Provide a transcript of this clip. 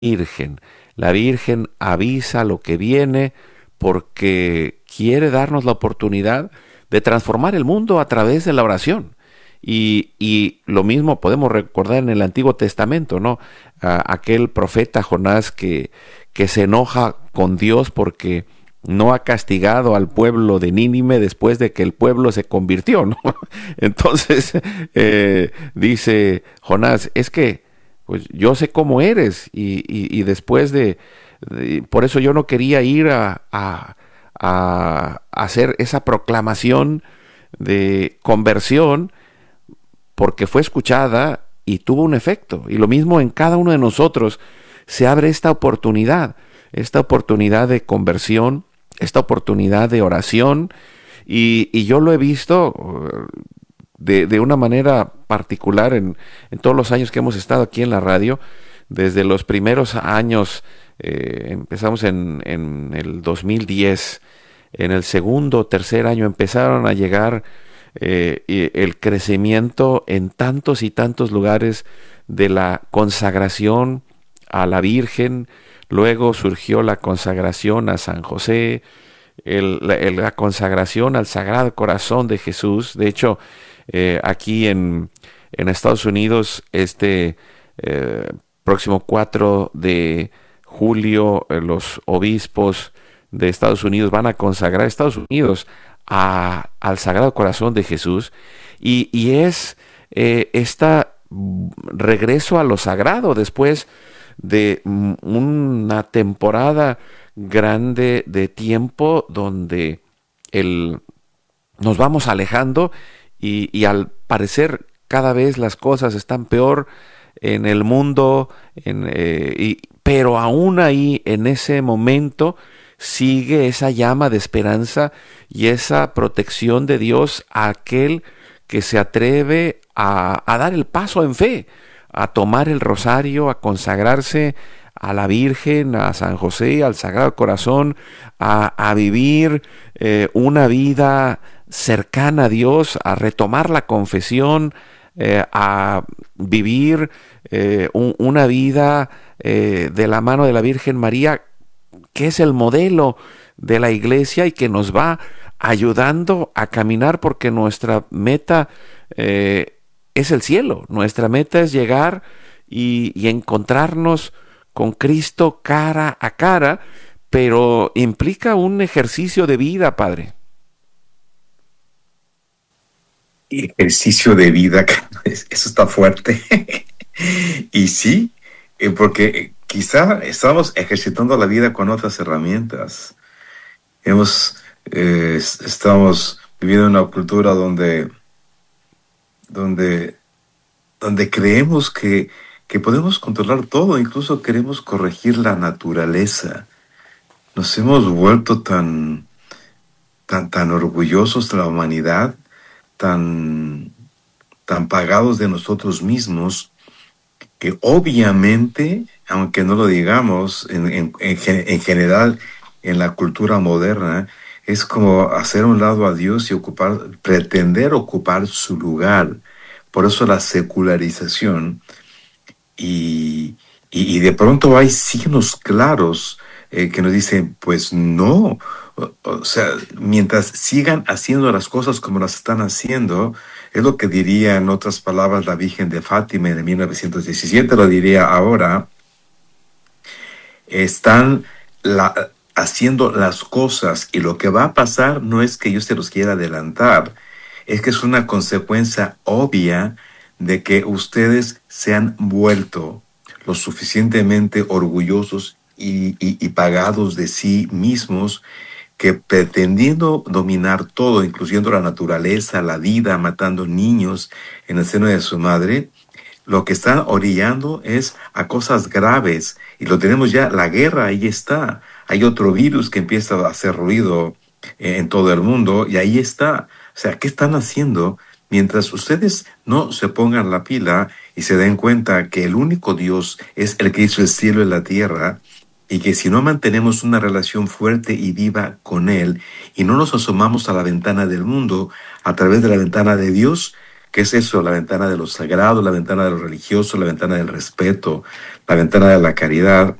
Virgen. La Virgen avisa lo que viene porque quiere darnos la oportunidad de transformar el mundo a través de la oración. Y lo mismo podemos recordar en el Antiguo Testamento, ¿no? Aquel profeta Jonás que se enoja con Dios porque no ha castigado al pueblo de Nínive después de que el pueblo se convirtió, ¿no? Entonces dice Jonás, es que pues yo sé cómo eres y después por eso yo no quería ir a hacer esa proclamación de conversión porque fue escuchada y tuvo un efecto. Y lo mismo en cada uno de nosotros se abre esta oportunidad de conversión, esta oportunidad de oración y yo lo he visto de una manera particular en todos los años que hemos estado aquí en la radio, desde los primeros años, empezamos en el 2010, en el segundo, tercer año empezaron a llegar el crecimiento en tantos y tantos lugares de la consagración a la Virgen, luego surgió la consagración a San José, la consagración al Sagrado Corazón de Jesús. De hecho, aquí en Estados Unidos, próximo 4 de julio, los obispos de Estados Unidos van a consagrar Estados Unidos al Sagrado Corazón de Jesús y es esta regreso a lo sagrado después de una temporada grande de tiempo donde nos vamos alejando y al parecer cada vez las cosas están peor en el mundo, pero aún ahí en ese momento sigue esa llama de esperanza y esa protección de Dios a aquel que se atreve a dar el paso en fe, a tomar el rosario, a consagrarse a la Virgen, a San José, al Sagrado Corazón, a vivir una vida cercana a Dios, a retomar la confesión, a vivir una vida de la mano de la Virgen María, que es el modelo de la Iglesia y que nos va ayudando a caminar porque nuestra meta es el cielo. Nuestra meta es llegar y encontrarnos con Cristo cara a cara, pero implica un ejercicio de vida, Padre. Ejercicio de vida, eso está fuerte. Y sí, porque quizá estamos ejercitando la vida con otras herramientas. Estamos viviendo en una cultura donde creemos que podemos controlar todo, incluso queremos corregir la naturaleza. Nos hemos vuelto tan orgullosos de la humanidad, tan pagados de nosotros mismos, que obviamente, aunque no lo digamos, en general en la cultura moderna, es como hacer a un lado a Dios y pretender ocupar su lugar. Por eso la secularización y de pronto hay signos claros que nos dicen, pues no, o sea, mientras sigan haciendo las cosas como las están haciendo, es lo que diría en otras palabras la Virgen de Fátima en 1917, lo diría ahora, están haciendo las cosas y lo que va a pasar no es que yo se los quiera adelantar, es que es una consecuencia obvia de que ustedes se han vuelto lo suficientemente orgullosos y pagados de sí mismos que pretendiendo dominar todo, incluyendo la naturaleza, la vida, matando niños en el seno de su madre, lo que están orillando es a cosas graves. Y lo tenemos ya, la guerra ahí está. Hay otro virus que empieza a hacer ruido en todo el mundo y ahí está. O sea, ¿qué están haciendo? Mientras ustedes no se pongan la pila y se den cuenta que el único Dios es el que hizo el cielo y la tierra, y que si no mantenemos una relación fuerte y viva con Él y no nos asomamos a la ventana del mundo a través de la ventana de Dios, ¿Qué es eso? La ventana de lo sagrado, la ventana de lo religioso, la ventana del respeto, la ventana de la caridad.